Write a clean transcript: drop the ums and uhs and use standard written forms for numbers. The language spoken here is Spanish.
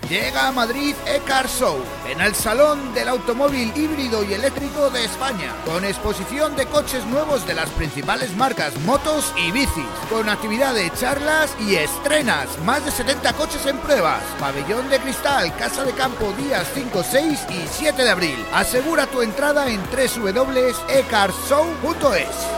Llega a Madrid E-Car Show, en el Salón del Automóvil Híbrido y Eléctrico de España, con exposición de coches nuevos de las principales marcas, motos y bicis, con actividad de charlas y estrenas, más de 70 coches en pruebas, pabellón de cristal, casa de campo días 5, 6 y 7 de abril. Asegura tu entrada en www.ecarshow.es.